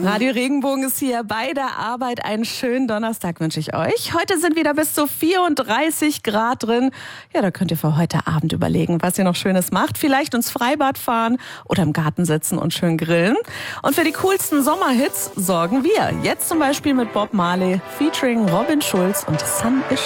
Radio Regenbogen ist hier bei der Arbeit. Einen schönen Donnerstag wünsche ich euch. Heute sind wieder bis zu 34 Grad drin. Ja, da könnt ihr für heute Abend überlegen, was ihr noch Schönes macht. Vielleicht ins Freibad fahren oder im Garten sitzen und schön grillen. Und für die coolsten Sommerhits sorgen wir. Jetzt zum Beispiel mit Bob Marley featuring Robin Schulz und Sun is